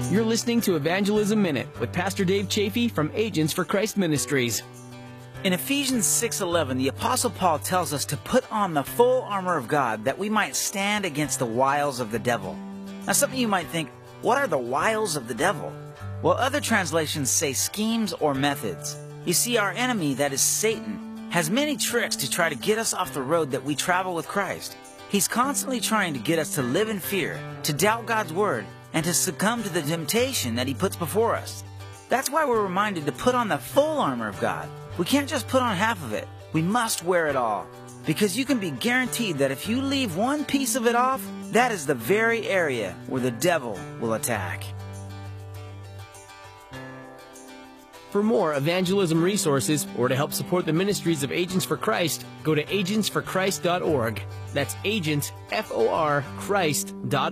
You're listening to Evangelism Minute with Pastor Dave Chafee from Agents for Christ Ministries. In Ephesians 6:11, the Apostle Paul tells us to put on the full armor of God that we might stand against the wiles of the devil. Now, some of you might think, what are the wiles of the devil? Well, other translations say schemes or methods. You see, our enemy, that is Satan, has many tricks to try to get us off the road that we travel with Christ. He's constantly trying to get us to live in fear, to doubt God's word, and to succumb to the temptation that he puts before us. That's why we're reminded to put on the full armor of God. We can't just put on half of it. We must wear it all. Because you can be guaranteed that if you leave one piece of it off, that is the very area where the devil will attack. For more evangelism resources or to help support the ministries of Agents for Christ, go to agentsforchrist.org. That's agents, F-O-R, Christ.org.